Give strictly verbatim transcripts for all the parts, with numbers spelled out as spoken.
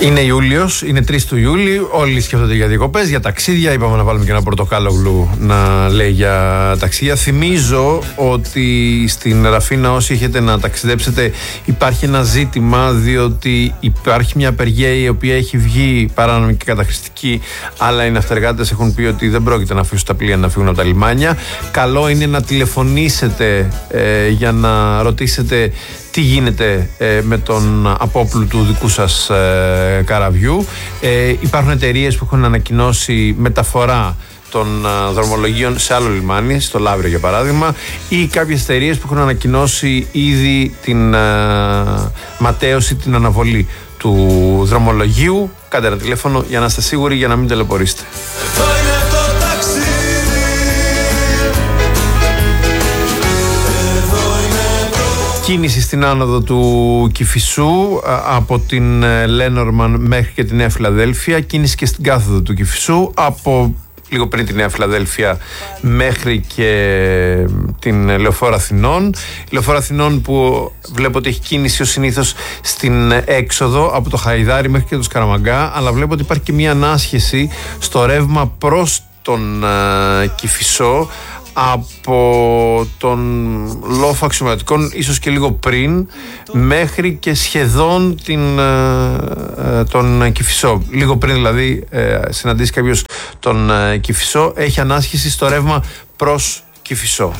Είναι Ιούλιος, είναι τρεις του Ιούλη, όλοι σκέφτονται για διακοπές, για ταξίδια. Είπαμε να βάλουμε και ένα πορτοκάλογλου να λέει για ταξίδια. Θυμίζω ότι στην Ραφίνα, όσοι έχετε να ταξιδέψετε, υπάρχει ένα ζήτημα, διότι υπάρχει μια απεργία η οποία έχει βγει παράνομη και καταχρηστική, αλλά οι ναυτεργάτες έχουν πει ότι δεν πρόκειται να αφήσουν τα πλοία να φύγουν από τα λιμάνια. Καλό είναι να τηλεφωνήσετε ε, για να ρωτήσετε τι γίνεται ε, με τον απόπλου του δικού σας ε, καραβιού. Ε, υπάρχουν εταιρείες που έχουν ανακοινώσει μεταφορά των ε, δρομολογίων σε άλλο λιμάνι, στο Λαύριο για παράδειγμα, ή κάποιες εταιρείες που έχουν ανακοινώσει ήδη την ε, ματέωση, την αναβολή του δρομολογίου. Κάντε ένα τηλέφωνο για να είστε σίγουροι, για να μην τελεπορήσετε. Κίνηση στην άνοδο του Κηφισού από την Λένορμαν μέχρι και τη Νέα Φιλαδέλφια. Κίνηση και στην κάθοδο του Κηφισού από λίγο πριν τη Νέα Φιλαδέλφια μέχρι και την Λεωφόρο Αθηνών. Λεωφόρο Αθηνών που βλέπω ότι έχει κίνηση ως συνήθως στην έξοδο από το Χαϊδάρι μέχρι και το Σκαραμαγκά, αλλά βλέπω ότι υπάρχει και μια ανάσχεση στο ρεύμα προς τον uh, Κηφισό από τον λόφο αξιωματικών, ίσως και λίγο πριν, μέχρι και σχεδόν την, ε, τον Κηφισό. Λίγο πριν δηλαδή ε, συναντήσει κάποιος τον ε, Κηφισό, έχει ανάσχεση στο ρεύμα προς Κηφισό.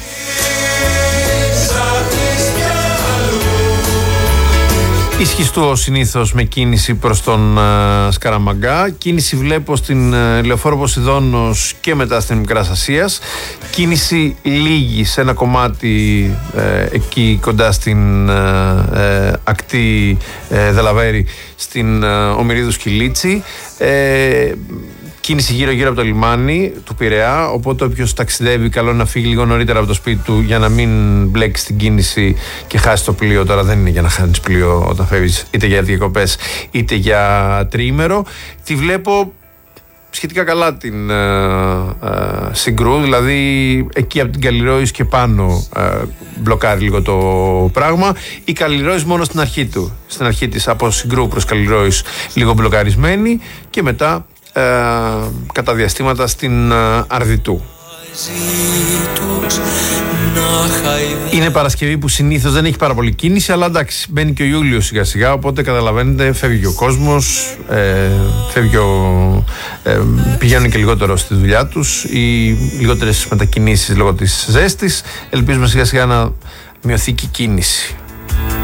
Ισχυστού συνήθως με κίνηση προς τον uh, Σκαραμαγκά. Κίνηση βλέπω στην uh, Λεωφόρο Ποσειδώνος και μετά στην Μικράς Ασίας. Κίνηση λίγη σε ένα κομμάτι uh, εκεί κοντά στην uh, uh, ακτή uh, Δελαβέρη, στην uh, Ομηρίδου Σκυλίτσι. Uh, Κίνηση γύρω-γύρω από το λιμάνι του Πειραιά. Οπότε όποιος ταξιδεύει, καλό είναι να φύγει λίγο νωρίτερα από το σπίτι του για να μην μπλέξει στην κίνηση και χάσει το πλοίο. Τώρα δεν είναι για να χάνεις πλοίο όταν φεύγεις είτε για διακοπές είτε για τριήμερο. Τη βλέπω σχετικά καλά την ε, ε, Συγκρού, δηλαδή εκεί από την Καλλιρόης και πάνω ε, μπλοκάρει λίγο το πράγμα. Η Καλλιρόης μόνο στην αρχή του, στην αρχή της, από Συγκρού προς Καλλιρόης λίγο μπλοκαρισμένη, και μετά Ε, κατά διαστήματα στην ε, Αρδιτού. Είναι Παρασκευή που συνήθως δεν έχει πάρα πολύ κίνηση, αλλά εντάξει, μπαίνει και ο Ιούλιος σιγά σιγά, οπότε καταλαβαίνετε, φεύγει ο κόσμος, ε, φεύγει ο, ε, πηγαίνουν και λιγότερο στη δουλειά τους, ή λιγότερες μετακινήσεις λόγω της ζέστης. Ελπίζουμε σιγά σιγά να μειωθεί και η κίνηση.